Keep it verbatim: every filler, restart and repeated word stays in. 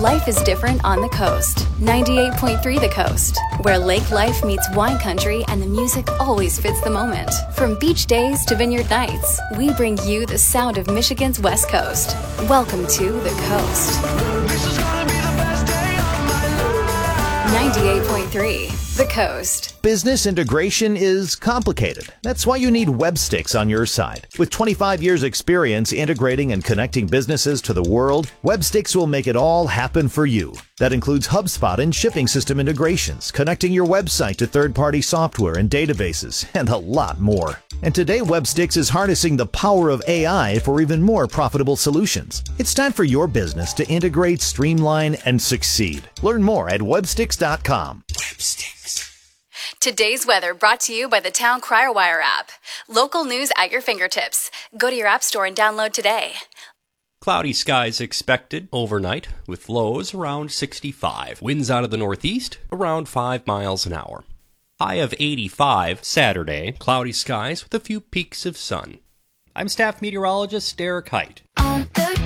Life is different on the coast. ninety-eight point three The Coast, where lake life meets wine country and the music always fits the moment. From beach days to vineyard nights, we bring you the sound of Michigan's West Coast. Welcome to The Coast. ninety-eight point three The Coast. Business integration is complicated. That's why you need Webstix on your side. With twenty-five years experience integrating and connecting businesses to the world, Webstix will make it all happen for you. That includes HubSpot and shipping system integrations, connecting your website to third-party software and databases, and a lot more. And today, Webstix is harnessing the power of A I for even more profitable solutions. It's time for your business to integrate, streamline, and succeed. Learn more at webstix dot com. Webstix. Today's weather brought to you by the Town Crier Wire app. Local news at your fingertips. Go to your app store and download today. Cloudy skies expected overnight with lows around sixty-five. Winds out of the northeast around five miles an hour. High of eighty-five Saturday. Cloudy skies with a few peaks of sun. I'm staff meteorologist Derek Height.